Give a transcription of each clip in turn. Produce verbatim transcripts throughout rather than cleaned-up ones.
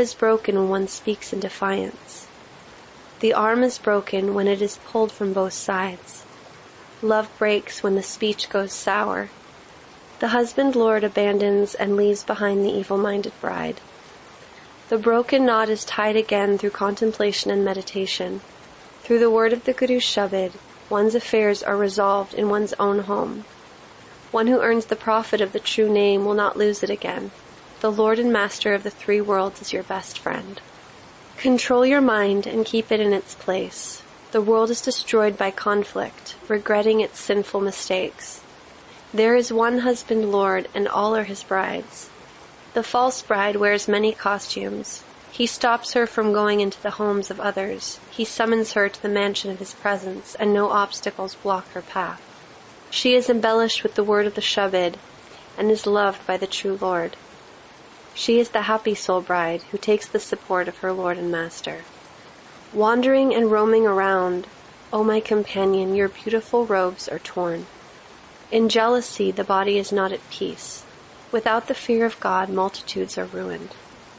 is broken when one speaks in defiance. The arm is broken when it is pulled from both sides. Love breaks when the speech goes sour. The husband lord abandons and leaves behind the evil-minded bride. The broken knot is tied again through contemplation and meditation. Through the word of the Guru Shabad, one's affairs are resolved in one's own home. One who earns the profit of the true name will not lose it again. The Lord and Master of the three worlds is your best friend. Control your mind and keep it in its place. The world is destroyed by conflict, regretting its sinful mistakes. There is one husband Lord, and all are his brides. The false bride wears many costumes. He stops her from going into the homes of others. He summons her to the mansion of his presence, and no obstacles block her path. She is embellished with the word of the Shabad, and is loved by the true Lord. She is the happy soul bride, who takes the support of her Lord and Master. Wandering and roaming around, O my companion, your beautiful robes are torn. In jealousy, the body is not at peace. Without the fear of God, multitudes are ruined.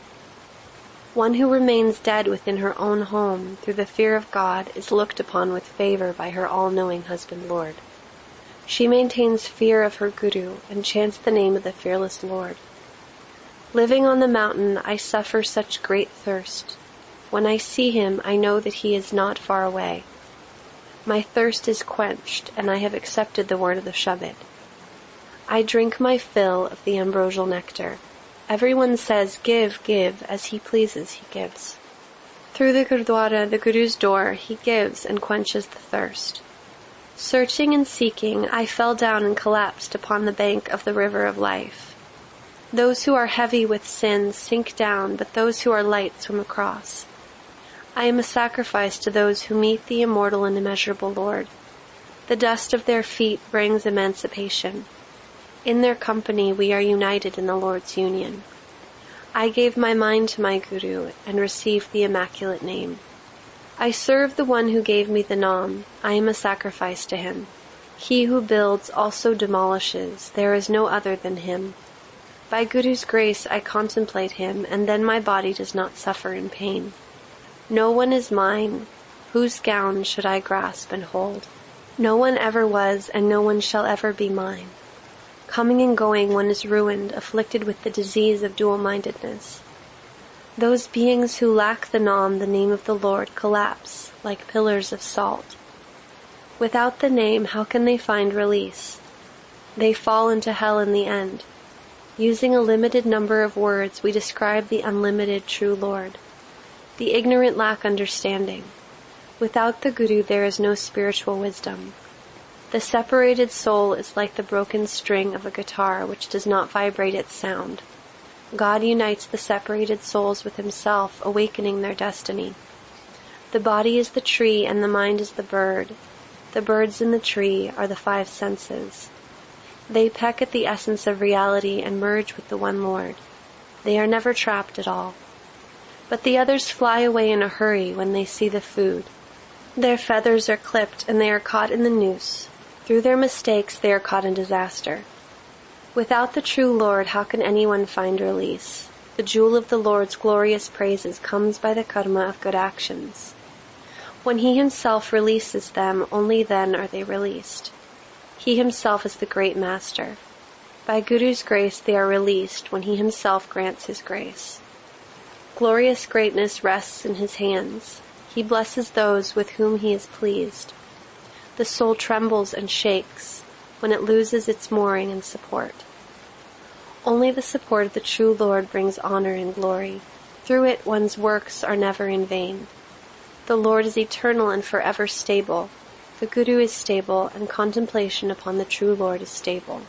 One who remains dead within her own home through the fear of God is looked upon with favor by her all-knowing husband Lord. She maintains fear of her Guru and chants the name of the fearless Lord. Living on the mountain, I suffer such great thirst. When I see him, I know that he is not far away. My thirst is quenched, and I have accepted the word of the Shabad. I drink my fill of the ambrosial nectar. Everyone says, give, give, as he pleases he gives. Through the Gurdwara, the Guru's door, he gives and quenches the thirst. Searching and seeking, I fell down and collapsed upon the bank of the river of life. Those who are heavy with sins sink down, but those who are light swim across. I am a sacrifice to those who meet the immortal and immeasurable Lord. The dust of their feet brings emancipation. In their company we are united in the Lord's union. I gave my mind to my Guru and received the immaculate name. I serve the one who gave me the Naam. I am a sacrifice to him. He who builds also demolishes. There is no other than him. By Guru's grace I contemplate him, and then my body does not suffer in pain. No one is mine. Whose gown should I grasp and hold? No one ever was, and no one shall ever be mine. Coming and going, one is ruined, afflicted with the disease of dual-mindedness. Those beings who lack the Naam, the name of the Lord, collapse like pillars of salt. Without the name, how can they find release? They fall into hell in the end. Using a limited number of words, we describe the unlimited true Lord. The ignorant lack understanding. Without the Guru, there is no spiritual wisdom. The separated soul is like the broken string of a guitar which does not vibrate its sound. God unites the separated souls with himself, awakening their destiny. The body is the tree and the mind is the bird. The birds in the tree are the five senses. They peck at the essence of reality and merge with the one Lord. They are never trapped at all. But the others fly away in a hurry when they see the food. Their feathers are clipped and they are caught in the noose. Through their mistakes they are caught in disaster. Without the true Lord, how can anyone find release? The jewel of the Lord's glorious praises comes by the karma of good actions. When he himself releases them, only then are they released. He himself is the great master. By Guru's grace they are released when he himself grants his grace. Glorious greatness rests in his hands. He blesses those with whom he is pleased. The soul trembles and shakes when it loses its mooring and support. Only the support of the true Lord brings honor and glory. Through it one's works are never in vain. The Lord is eternal and forever stable. The Guru is stable, and contemplation upon the true Lord is stable.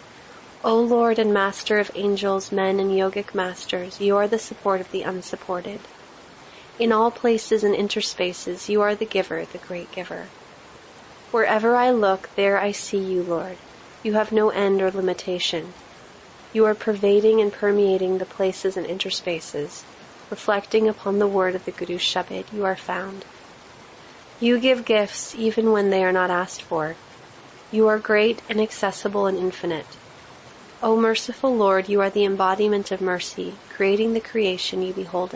O Lord and Master of angels, men, and yogic masters, you are the support of the unsupported. In all places and interspaces, you are the giver, the great giver. Wherever I look, there I see you, Lord. You have no end or limitation. You are pervading and permeating the places and interspaces. Reflecting upon the word of the Guru Shabad, you are found. You give gifts even when they are not asked for. You are great, inaccessible, and infinite. O merciful Lord, you are the embodiment of mercy, creating the creation you behold